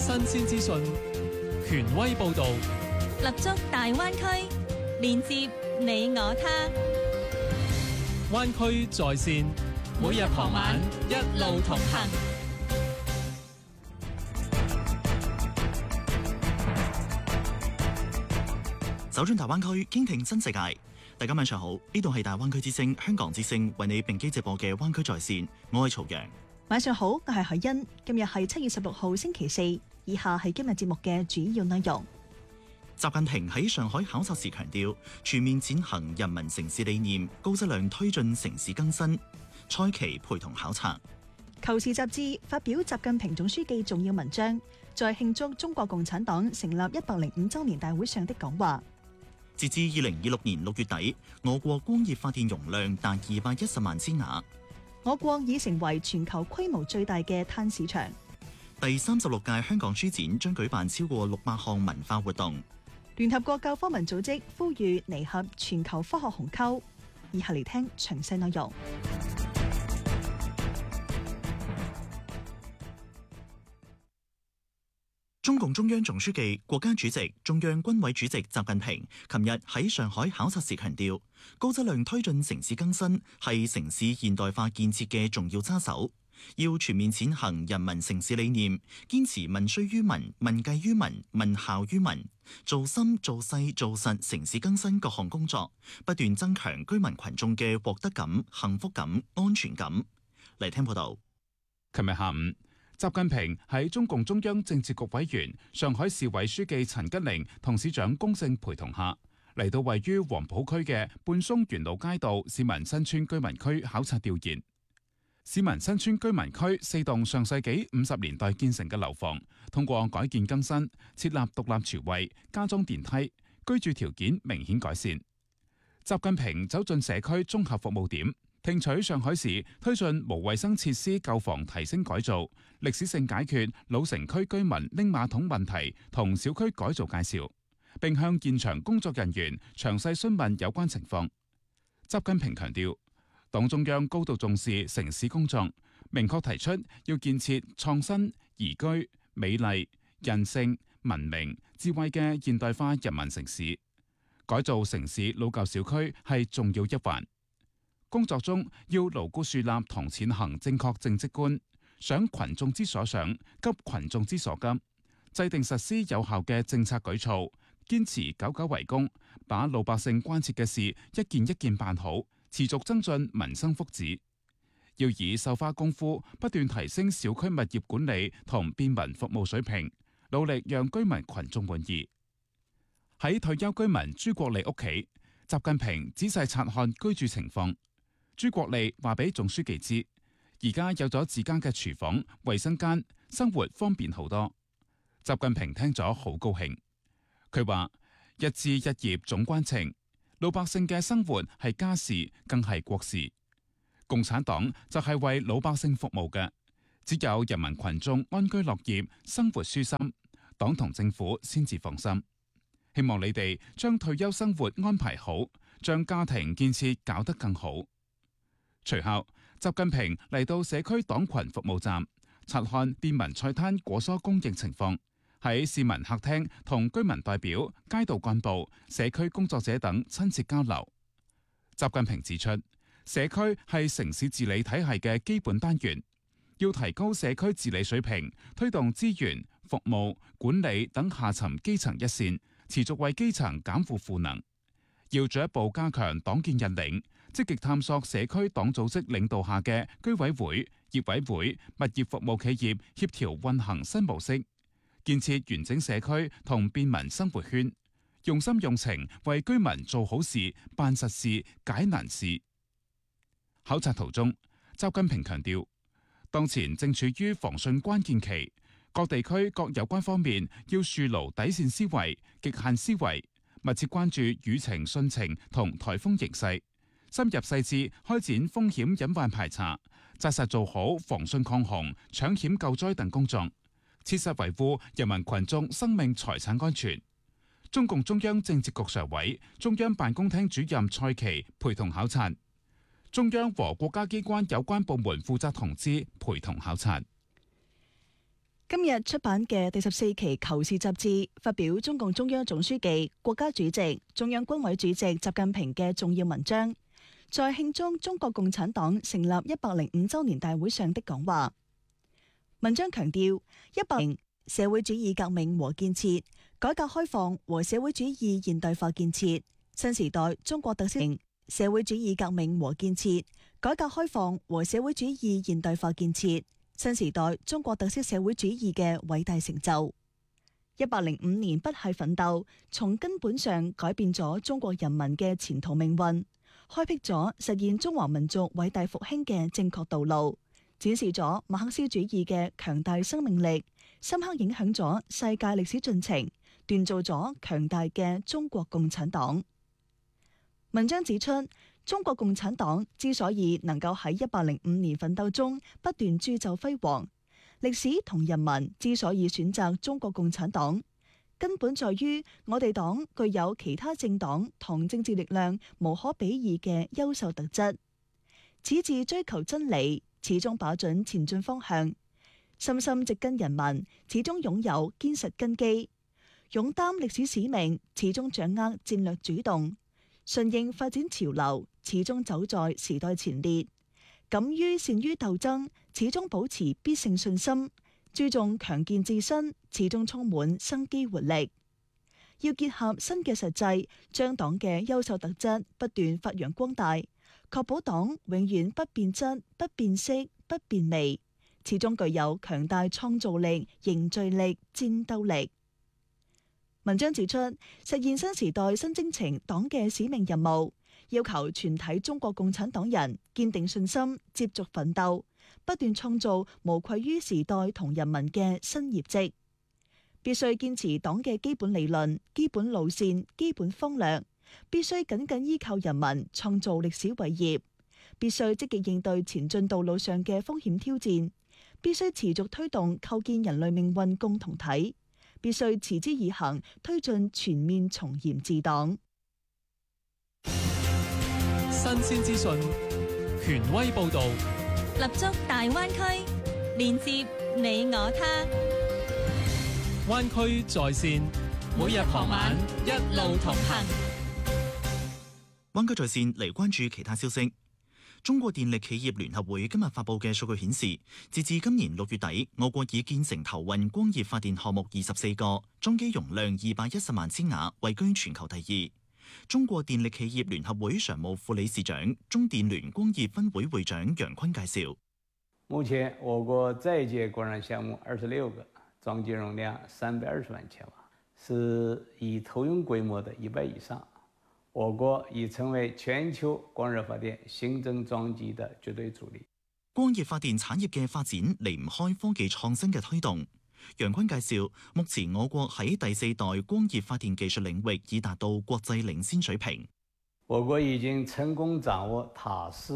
新鮮資訊，權威報導， 立足大灣區，連接你我他。 灣區在線，每日傍晚一路同行。 走進大灣區，傾聽新世界。大家晚上好，呢度係大灣區之聲香港之聲為你並機直播嘅灣區在線，我係曹陽。 晚上好，我係海欣。今日係7月16號星期四，以下係今日節目嘅主要內容。 習近平喺上海考察時強調，全面踐行人民城市理念，高質量推進城市更新。蔡奇陪同考察。 求是雜誌發表習近平總書記重要文章，在慶祝中國共產黨成立105週年大會上的講話。 截至2026年6月底，我國光熱發電容量達210萬千瓦。 我國已成為全球規模最大嘅碳市場。 第36屆香港書展將舉辦超過600項文化活動。 聯合國教科文組織呼籲彌合全球科學鴻溝。以下嚟聽詳細內容。 中共中央總書記、國家主席、中央軍委主席習近平琴日喺上海考察時強調，高質量推進城市更新係城市現代化建設嘅重要揸手，要全面踐行人民城市理念，堅持民需於民、民計於民、民效於民，做深做細做實城市更新各項工作，不斷增強居民群眾嘅獲得感、幸福感、安全感。嚟聽報道。 琴日下午，習近平喺中共中央政治局委員、上海市委書記陳吉寧同市長龔正陪同下，嚟到位於黃浦區嘅泮松園路街道市民新村居民區考察調研。市民新村居民區4棟上世紀50年代建成嘅樓房，通過改建更新，設立獨立廚衛，加裝電梯，居住條件明顯改善。習近平走進社區綜合服務點，聽取上海市推進無衛生設施舊房提升改造、歷史性解決老城區居民拎馬桶問題同小區改造介紹，並向現場工作人員詳細詢問有關情況。習近平強調，黨中央高度重視城市工作，明確提出要建設創新、宜居、美麗、人性、文明、智慧嘅現代化人民城市。改造城市老舊小區係重要一環。工作中要牢固樹立堂前行正確政績觀，想群眾之所想，急群眾之所急，制定實施有效嘅政策舉措，堅持久久為功，把老百姓關切嘅事一件一件辦好，持續增進民生福祉。要以繡花功夫不斷提升小區物業管理同便民服務水平，努力讓居民群眾滿意。喺退休居民朱國利屋企，習近平仔細察看居住情況。朱國利話俾總書記知，而家有咗自家嘅廚房、衛生間，生活方便好多。習近平聽咗好高興。佢話：一枝一葉總關情，老百姓嘅生活係家事，更係國事。共產黨就係為老百姓服務嘅，只有人民群眾安居樂業、生活舒心，黨同政府先至放心。希望你哋將退休生活安排好，將家庭建設搞得更好。隨後，習近平嚟到社區黨群服務站，察看便民菜攤果蔬供應情況，喺市民客廳同居民代表、街道幹部、社區工作者等親切交流。習近平指出，社區係城市治理體系嘅基本單元，要提高社區治理水平，推動資源、服務、管理等下沉基層一線，持續為基層減負賦能。要進一步加強黨建引領，積極探索社區黨組織領導下嘅居委會、業委會、物業服務企業協調運行新模式，建設完整社區同便民生活圈，用心用情為居民做好事、辦實事、解難事。考察途中，習近平強調，當前正處於防汛關鍵期，各地區各有關方面要樹牢底線思維、極限思維，密切關注雨情、汛情同颱風形勢，深入細緻開展風險隱患排查，紮實做好防汛抗洪、搶險救災等工作，切實維護人民群眾生命財產安全。中共中央政治局常委、中央辦公廳主任蔡奇陪同考察，中央和國家機關有關部門負責同志陪同考察。 今日出版嘅第14期《求是》雜誌發表中共中央總書記、國家主席、中央軍委主席習近平嘅重要文章，在慶祝中國共產黨成立105週年大會上的講話。文章強調，100社會主義革命和建設、改革開放和社會主義現代化建設、新時代中國特色社會主義革命和建設、改革開放和社會主義現代化建設、新時代中國特色社會主義嘅偉大成就。105年不懈奮鬥，從根本上改變咗中國人民嘅前途命運，開闢咗實現中華民族偉大復興嘅正確道路，展示咗馬克思主義嘅強大生命力，深刻影響咗世界歷史進程，鍛造咗強大嘅中國共產黨。文章指出，中國共產黨之所以能夠喺105年奮鬥中不斷鑄就輝煌，歷史同人民之所以選擇中國共產黨，根本在於我哋黨具有其他政黨同政治力量無可比擬嘅優秀特質。矢志追求真理，始終把準前進方向，深深植根人民，始終擁有堅實根基，勇擔歷史使命，始終掌握戰略主動，順應發展潮流，始終走在時代前列，敢於善於鬥爭，始終保持必勝信心，注重強健自身，始終充滿生機活力。要結合新嘅實際，將黨嘅優秀特質不斷發揚光大，確保黨永遠不變質、不變色、不變味，始終具有強大創造力、凝聚力、戰鬥力。文章指出，實現新時代新征程黨嘅使命任務，要求全體中國共產黨人堅定信心，接續奮鬥，不斷創造無愧於時代同人民嘅新業績。必須堅持黨嘅基本理論、基本路線、基本方略，必須緊緊依靠人民創造歷史偉業，必須積極應對前進道路上嘅風險挑戰，必須持續推動構建人類命運共同體，必須持之以恆推進全面從嚴治黨。 新鮮資訊，權威報導， 立足大灣區，連接你我他。 灣區在線，每日傍晚一路同行。 灣區在線嚟關注其他消息。中國電力企業聯合會今日發佈嘅數據顯示，截至今年6月底，我國已建成投運光熱發電項目24個，裝機容量210萬千瓦，位居全球第2。中國電力企業聯合會常務副理事長、中電聯光熱分會會長楊坤介紹： 目前我國在建光熱項目26個，裝機容量320萬千瓦，是已投用規模的1倍以上。我國已成為全球光熱發電新增裝機的絕對主力。 光熱發電產業嘅發展離唔開科技創新嘅推動。楊坤介紹，目前我國喺第4代光熱發電技術領域已達到國際領先水平。 我國已經成功掌握塔式